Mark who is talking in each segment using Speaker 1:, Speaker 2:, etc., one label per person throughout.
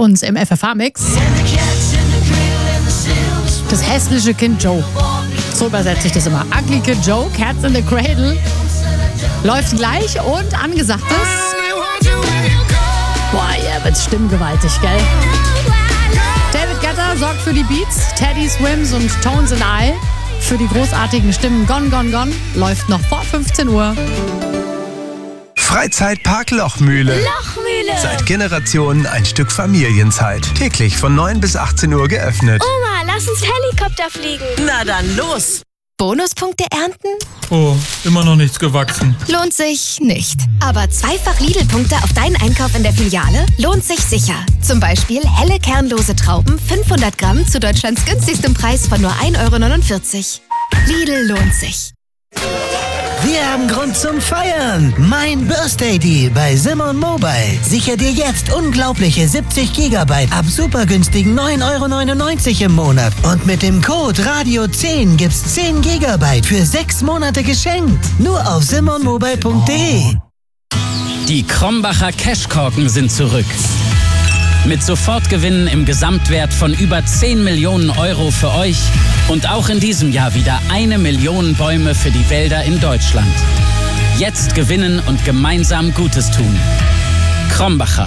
Speaker 1: uns im FFH-Mix. Das hässliche Kind Joe. So übersetze ich das immer. Ugly Kid Joe, Cats in the Cradle. Läuft gleich und angesagt ist... Boah, ja, wird's stimmgewaltig, gell? David Guetta sorgt für die Beats, Teddy Swims und Tones and I für die großartigen Stimmen. Gone, Gone, Gone läuft noch vor 15 Uhr.
Speaker 2: Freizeitpark Lochmühle.
Speaker 3: Lochmühle.
Speaker 2: Seit Generationen ein Stück Familienzeit. Täglich von 9 bis 18 Uhr geöffnet.
Speaker 3: Oma, lass uns Helikopter fliegen.
Speaker 4: Na dann los.
Speaker 5: Bonuspunkte ernten?
Speaker 6: Oh, immer noch nichts gewachsen.
Speaker 5: Lohnt sich nicht. Aber zweifach Lidl-Punkte auf deinen Einkauf in der Filiale lohnt sich sicher. Zum Beispiel helle kernlose Trauben, 500 Gramm zu Deutschlands günstigstem Preis von nur 1,49 €. Lidl lohnt sich.
Speaker 7: Wir haben Grund zum Feiern. Mein Birthday Deal bei Simon Mobile. Sicher dir jetzt unglaubliche 70 GB ab super günstigen 9,99 € im Monat. Und mit dem Code Radio10 gibt's 10 GB für 6 Monate geschenkt. Nur auf simonmobile.de.
Speaker 8: Die Krombacher Cashkorken sind zurück. Mit Sofortgewinnen im Gesamtwert von über 10 Millionen € für euch und auch in diesem Jahr wieder 1 Million Bäume für die Wälder in Deutschland. Jetzt gewinnen und gemeinsam Gutes tun. Krombacher.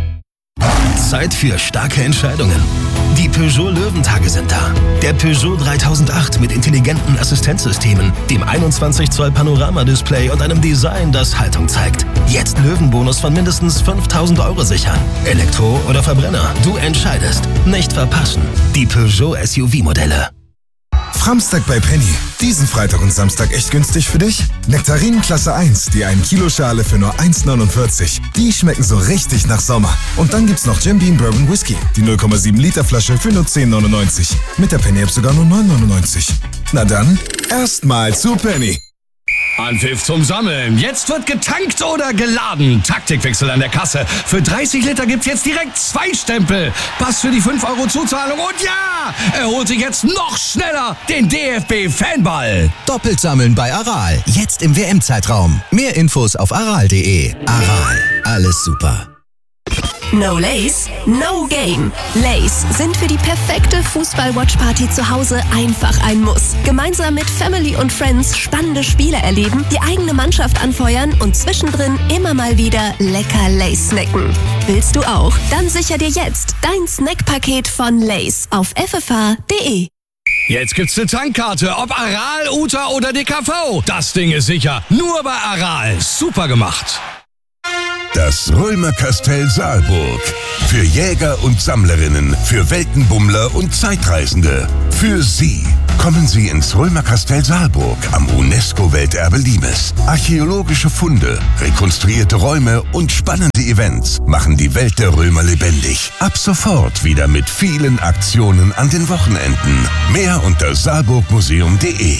Speaker 9: Zeit für starke Entscheidungen. Die Peugeot Löwentage sind da. Der Peugeot 3008 mit intelligenten Assistenzsystemen, dem 21 Zoll Panoramadisplay und einem Design, das Haltung zeigt. Jetzt Löwenbonus von mindestens 5.000 € sichern. Elektro oder Verbrenner, du entscheidest. Nicht verpassen. Die Peugeot SUV-Modelle.
Speaker 10: Framstag bei Penny. Diesen Freitag und Samstag echt günstig für dich? Nektarinen Klasse 1, die 1 Kilo Schale für nur 1,49 €. Die schmecken so richtig nach Sommer. Und dann gibt's noch Jim Beam Bourbon Whisky, die 0,7 Liter Flasche für nur 10,99 €. Mit der Penny-App sogar nur 9,99 €. Na dann, erstmal zu Penny.
Speaker 11: Anpfiff zum Sammeln. Jetzt wird getankt oder geladen. Taktikwechsel an der Kasse. Für 30 Liter gibt's jetzt direkt 2 Stempel. Pass für die 5 € Zuzahlung. Und ja, er holt sich jetzt noch schneller den DFB-Fanball.
Speaker 12: Doppelt sammeln bei Aral. Jetzt im WM-Zeitraum. Mehr Infos auf aral.de. Aral. Alles super.
Speaker 13: No Lace, no Game. Lace sind für die perfekte Fußball-Watch-Party zu Hause einfach ein Muss. Gemeinsam mit Family und Friends spannende Spiele erleben, die eigene Mannschaft anfeuern und zwischendrin immer mal wieder lecker Lace snacken. Willst du auch? Dann sicher dir jetzt dein Snackpaket von Lace auf ffh.de.
Speaker 11: Jetzt gibt's eine Tankkarte, ob Aral, Uta oder DKV. Das Ding ist sicher. Nur bei Aral. Super gemacht.
Speaker 14: Das Römerkastell Saalburg. Für Jäger und Sammlerinnen, für Weltenbummler und Zeitreisende. Für Sie. Kommen Sie ins Römerkastell Saalburg am UNESCO-Welterbe Limes. Archäologische Funde, rekonstruierte Räume und spannende Events machen die Welt der Römer lebendig. Ab sofort wieder mit vielen Aktionen an den Wochenenden. Mehr unter saalburgmuseum.de.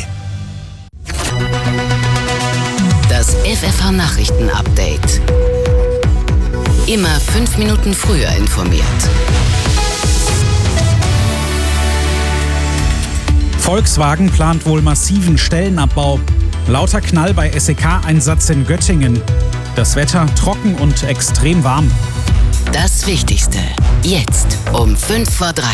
Speaker 15: Das FFH-Nachrichten-Update. Immer 5 Minuten früher informiert.
Speaker 16: Volkswagen plant wohl massiven Stellenabbau. Lauter Knall bei SEK-Einsatz in Göttingen. Das Wetter trocken und extrem warm.
Speaker 15: Das Wichtigste. Jetzt um 5 vor 3.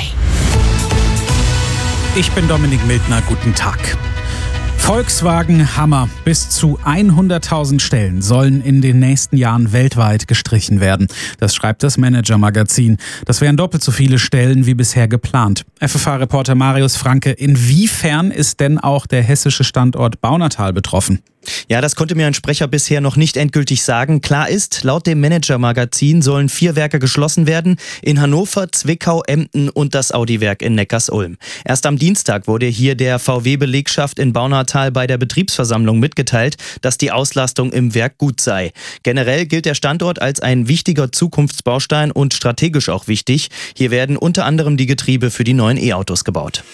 Speaker 16: Ich bin Dominik Mildner. Guten Tag. Volkswagen Hammer. Bis zu 100.000 Stellen sollen in den nächsten Jahren weltweit gestrichen werden. Das schreibt das Manager-Magazin. Das wären doppelt so viele Stellen wie bisher geplant. FFH-Reporter Marius Franke, inwiefern ist denn auch der hessische Standort Baunatal betroffen?
Speaker 17: Ja, das konnte mir ein Sprecher bisher noch nicht endgültig sagen. Klar ist, laut dem Manager-Magazin sollen 4 Werke geschlossen werden. In Hannover, Zwickau, Emden und das Audi-Werk in Neckarsulm. Erst am Dienstag wurde hier der VW-Belegschaft in Baunatal bei der Betriebsversammlung mitgeteilt, dass die Auslastung im Werk gut sei. Generell gilt der Standort als ein wichtiger Zukunftsbaustein und strategisch auch wichtig. Hier werden unter anderem die Getriebe für die neuen E-Autos gebaut.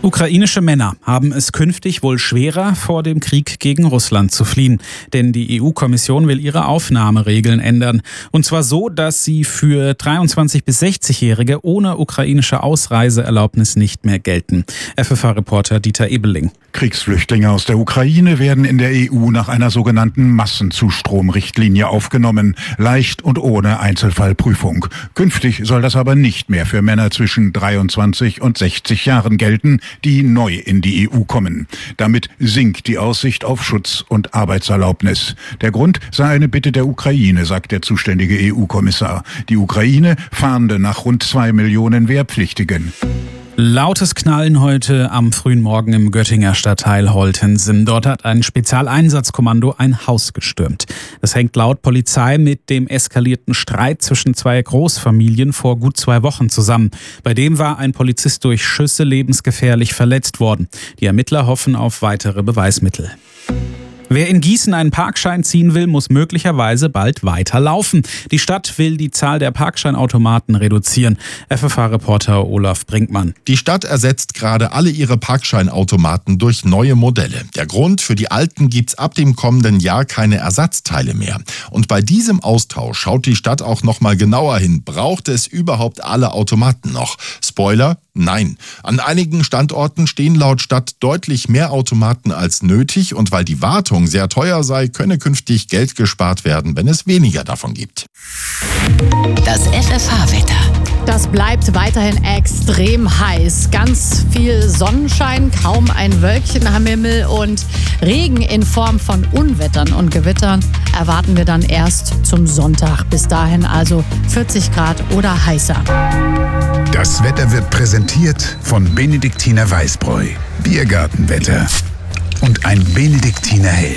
Speaker 16: Ukrainische Männer haben es künftig wohl schwerer, vor dem Krieg gegen Russland zu fliehen. Denn die EU-Kommission will ihre Aufnahmeregeln ändern. Und zwar so, dass sie für 23- bis 60-Jährige ohne ukrainische Ausreiseerlaubnis nicht mehr gelten. FFH-Reporter Dieter Ebeling.
Speaker 4: Kriegsflüchtlinge aus der Ukraine werden in der EU nach einer sogenannten Massenzustromrichtlinie aufgenommen, leicht und ohne Einzelfallprüfung. Künftig soll das aber nicht mehr für Männer zwischen 23 und 60 Jahren gelten, die neu in die EU kommen. Damit sinkt die Aussicht auf Schutz und Arbeitserlaubnis. Der Grund sei eine Bitte der Ukraine, sagt der zuständige EU-Kommissar. Die Ukraine fahnde nach rund 2 Millionen Wehrpflichtigen.
Speaker 16: Lautes Knallen heute am frühen Morgen im Göttinger Stadtteil Holtensen. Dort hat ein Spezialeinsatzkommando ein Haus gestürmt. Das hängt laut Polizei mit dem eskalierten Streit zwischen zwei Großfamilien vor gut 2 Wochen zusammen. Bei dem war ein Polizist durch Schüsse lebensgefährlich verletzt worden. Die Ermittler hoffen auf weitere Beweismittel. Wer in Gießen einen Parkschein ziehen will, muss möglicherweise bald weiter laufen. Die Stadt will die Zahl der Parkscheinautomaten reduzieren. FFH-Reporter Olaf Brinkmann.
Speaker 18: Die Stadt ersetzt gerade alle ihre Parkscheinautomaten durch neue Modelle. Der Grund: für die alten gibt's ab dem kommenden Jahr keine Ersatzteile mehr. Und bei diesem Austausch schaut die Stadt auch noch mal genauer hin. Braucht es überhaupt alle Automaten noch? Spoiler: nein. An einigen Standorten stehen laut Stadt deutlich mehr Automaten als nötig, und weil die Wartung sehr teuer sei, könne künftig Geld gespart werden, wenn es weniger davon gibt.
Speaker 15: Das FFH-Wetter.
Speaker 1: Das bleibt weiterhin extrem heiß. Ganz viel Sonnenschein, kaum ein Wölkchen am Himmel und Regen in Form von Unwettern und Gewittern erwarten wir dann erst zum Sonntag. Bis dahin also 40 Grad oder heißer.
Speaker 19: Das Wetter wird präsentiert von Benediktiner Weißbräu. Biergartenwetter und ein Benediktiner Hell.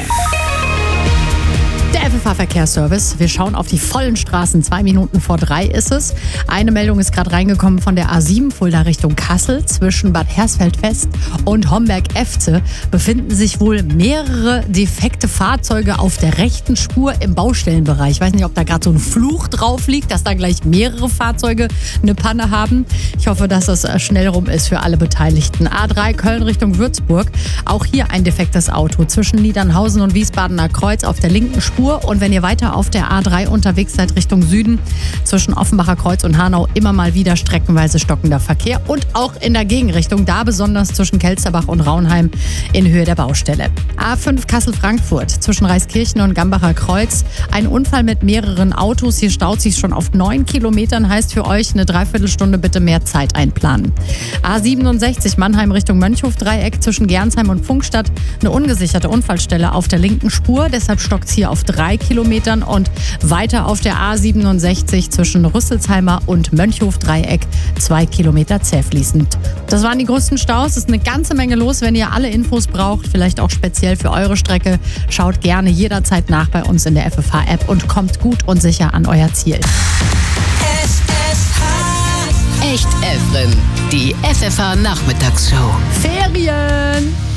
Speaker 1: Der FFH-Verkehrsservice. Wir schauen auf die vollen Straßen. 2 Minuten vor 3 ist es. Eine Meldung ist gerade reingekommen von der A7 Fulda Richtung Kassel. Zwischen Bad Hersfeld-West und Homberg-Efze befinden sich wohl mehrere defekte Fahrzeuge auf der rechten Spur im Baustellenbereich. Ich weiß nicht, ob da gerade so ein Fluch drauf liegt, dass da gleich mehrere Fahrzeuge eine Panne haben. Ich hoffe, dass das schnell rum ist für alle Beteiligten. A3 Köln Richtung Würzburg. Auch hier ein defektes Auto zwischen Niedernhausen und Wiesbadener Kreuz auf der linken Spur. Und wenn ihr weiter auf der A3 unterwegs seid Richtung Süden, zwischen Offenbacher Kreuz und Hanau immer mal wieder streckenweise stockender Verkehr. Und auch in der Gegenrichtung, da besonders zwischen Kelsterbach und Raunheim in Höhe der Baustelle. A5 Kassel-Frankfurt zwischen Reiskirchen und Gambacher Kreuz. Ein Unfall mit mehreren Autos. Hier staut sich schon auf 9 Kilometern. Heißt für euch eine Dreiviertelstunde bitte mehr Zeit einplanen. A67 Mannheim Richtung Mönchhof-Dreieck zwischen Gernsheim und Pfungstadt. Eine ungesicherte Unfallstelle auf der linken Spur. Deshalb stockt es hier auf 3 Kilometern und weiter auf der A67 zwischen Rüsselsheimer und Mönchhof-Dreieck 2 Kilometer zäh fließend. Das waren die größten Staus. Es ist eine ganze Menge los. Wenn ihr alle Infos braucht, vielleicht auch speziell für eure Strecke, schaut gerne jederzeit nach bei uns in der FFH-App und kommt gut und sicher an euer Ziel.
Speaker 15: Echt Evren, die FFH-Nachmittagsshow.
Speaker 1: Ferien!